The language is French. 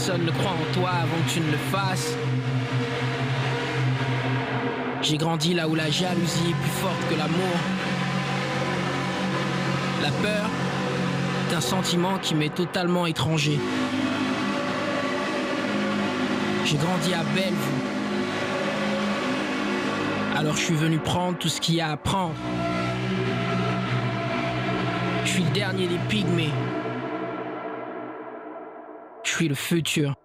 personne ne croit en toi avant que tu ne le fasses. J'ai grandi là où la jalousie est plus forte que l'amour. La peur est un sentiment qui m'est totalement étranger. J'ai grandi à Bellevue. Alors je suis venu prendre tout ce qu'il y a à prendre. Je suis le dernier des pygmées. Je suis le futur.